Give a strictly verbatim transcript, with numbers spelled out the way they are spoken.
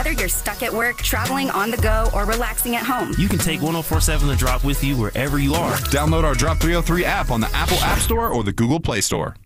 Whether you're stuck at work, traveling on the go, or relaxing at home, you can take one oh four seven The Drop with you wherever you are. Download our Drop three oh three app on the Apple App Store or the Google Play Store.